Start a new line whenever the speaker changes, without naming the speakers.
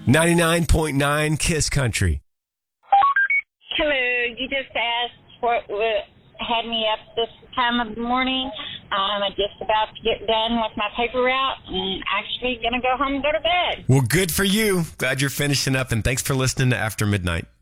99.9 Kiss Country.
Hello, you just asked what had me up this time of the morning. I'm just about to get done with my paper route and actually going to go home and go to bed.
Well, good for you. Glad you're finishing up, and thanks for listening to After Midnight.